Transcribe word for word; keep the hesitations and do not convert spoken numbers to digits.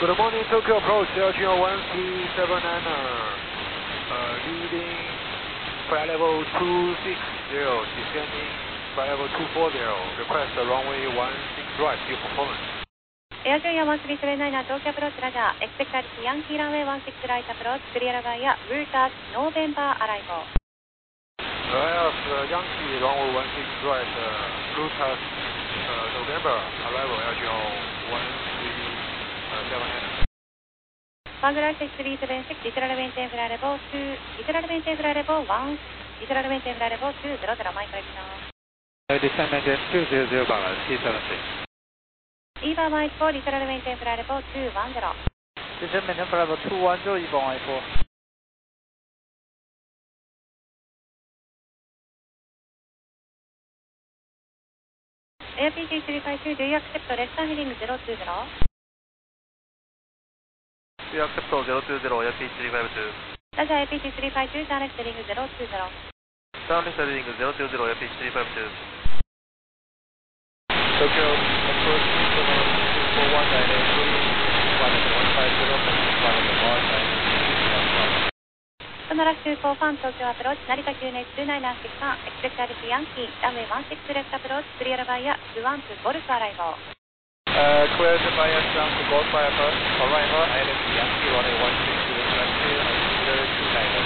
Good morning, Tokyo approach, L G O one three seven nine, uh, leading flight level two six zero, descending flight level two four zero, request the runway one six right, due performance. Air Junior one three seven nine, Tokyo approach radar, expect at Yankee runway one six right approach, clear via route as November arrival. Yes, uh, Yankee runway one six right, uh, route as uh, November arrival, L G O one three seven nine. Bangladesh three seven six, literal maintain flight level two, literal maintain flight level one, literal maintain flight level two zero zero, my correction. Descend maintain two zero zero, Bangladesh T seven six. Eva Mike four, literal maintain flight level two one zero. Descend maintain flight level two one zero, Eva Mike four. Air P C three five two, do you accept Delta heading zero two zero? Do you accept zero two zero, Air P C three five two? Roger, Air P C three five two, downlift heading zero two zero. Downlift heading zero two zero, Air P C three five two. Tokyo approach four one nine eight three, flight level one five zero, flight level one nine one five. Sonora two four one, Tokyo approach, Narita Q N H two nine nine six one, expect at Yankee, runway one six left approach, clear via two one to Golf arrival. Uh, cleared via Trump to Golf arrival, arrival, I L S Yankee runway one six left two, zero two nine.